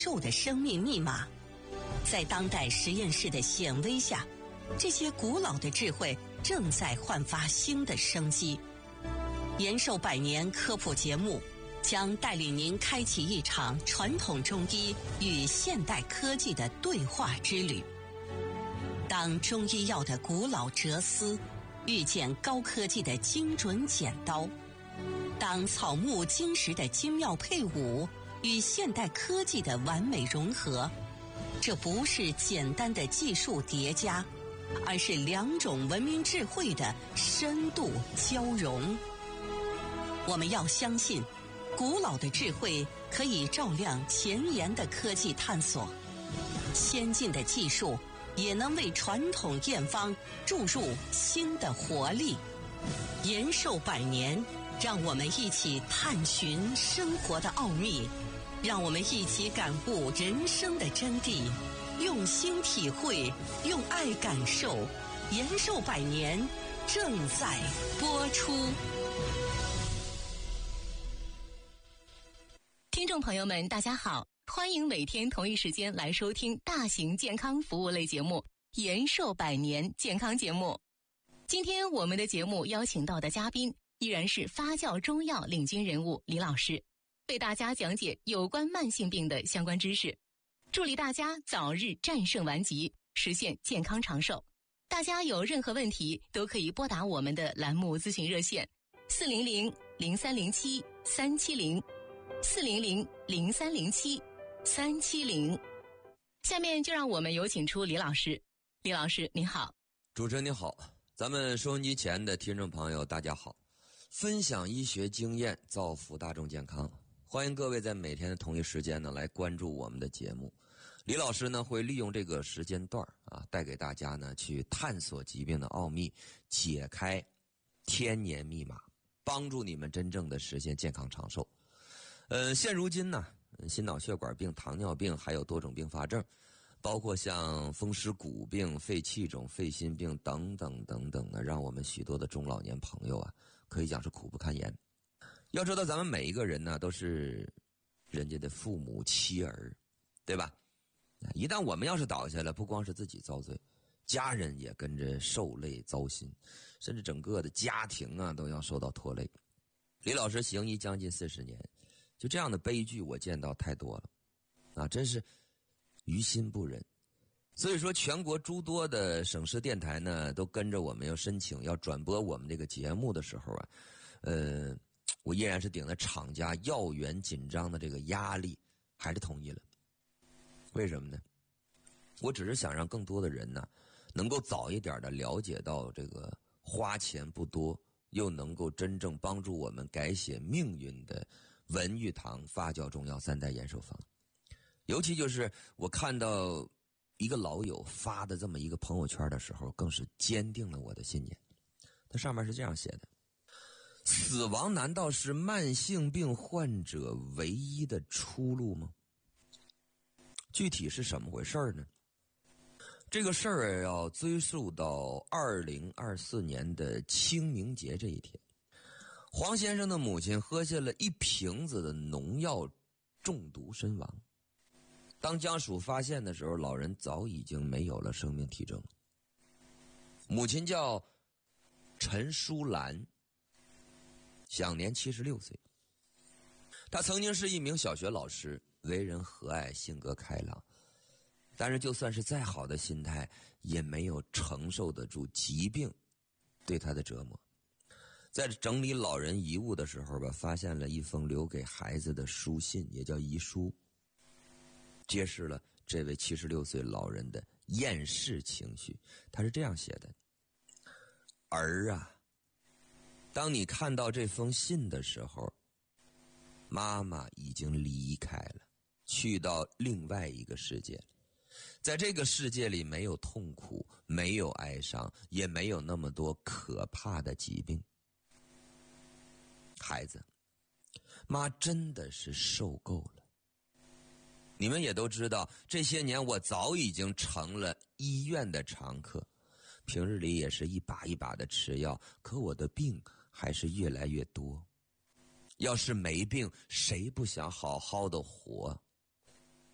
兽的生命密码。在当代实验室的显微下，这些古老的智慧正在焕发新的生机。延寿百年科普节目将带领您开启一场传统中医与现代科技的对话之旅。当中医药的古老哲思遇见高科技的精准剪刀，当草木金石的精妙配伍与现代科技的完美融合，这不是简单的技术叠加，而是两种文明智慧的深度交融。我们要相信，古老的智慧可以照亮前沿的科技探索，先进的技术也能为传统验方注入新的活力。延寿百年，让我们一起探寻生活的奥秘，让我们一起感悟人生的真谛，用心体会，用爱感受。延寿百年正在播出。听众朋友们，大家好，欢迎每天同一时间来收听大型健康服务类节目《延寿百年健康节目》。今天我们的节目邀请到的嘉宾依然是发酵中药领军人物李老师，为大家讲解有关慢性病的相关知识，助力大家早日战胜顽疾，实现健康长寿。大家有任何问题都可以拨打我们的栏目咨询热线400-0307-370 400-0307-370。下面就让我们有请出李老师。李老师您好。 主持人您好，咱们收音机前的听众朋友大家好，分享医学经验，造福大众健康，欢迎各位在每天的同一时间呢来关注我们的节目。李老师呢会利用这个时间段带给大家呢去探索疾病的奥秘，解开天年密码，帮助你们真正的实现健康长寿。现如今呢，心脑血管病、糖尿病还有多种并发症，包括像风湿骨病、肺气肿、肺心病等等等等呢，让我们许多的中老年朋友可以讲是苦不堪言。要知道咱们每一个人呢都是人家的父母妻儿，对吧？一旦我们要是倒下了，不光是自己遭罪，家人也跟着受累糟心，甚至整个的家庭都要受到拖累。李老师行医将近40年，就这样的悲剧我见到太多了真是于心不忍。所以说全国诸多的省市电台呢都跟着我们要申请要转播我们这个节目的时候我依然是顶着厂家药源紧张的这个压力，还是同意了。为什么呢？我只是想让更多的人呢能够早一点的了解到这个花钱不多又能够真正帮助我们改写命运的文玉堂发酵中药3代延寿方。尤其就是我看到一个老友发的这么一个朋友圈的时候，更是坚定了我的信念。它上面是这样写的：死亡难道是慢性病患者唯一的出路吗？具体是什么回事呢？这个事儿要追溯到2024年的清明节这一天，黄先生的母亲喝下了1瓶子的农药中毒身亡。当家属发现的时候，老人早已经没有了生命体征了。母亲叫陈淑兰，享年76岁。她曾经是一名小学老师，为人和蔼，性格开朗，但是就算是再好的心态，也没有承受得住疾病对她的折磨。在整理老人遗物的时候发现了一封留给孩子的书信，也叫遗书，揭示了这位76岁老人的厌世情绪。他是这样写的：儿啊，当你看到这封信的时候，妈妈已经离开了，去到另外一个世界。在这个世界里没有痛苦，没有哀伤，也没有那么多可怕的疾病。孩子，妈真的是受够了。你们也都知道，这些年我早已经成了医院的常客，平日里也是一把一把的吃药，可我的病还是越来越多。要是没病，谁不想好好的活？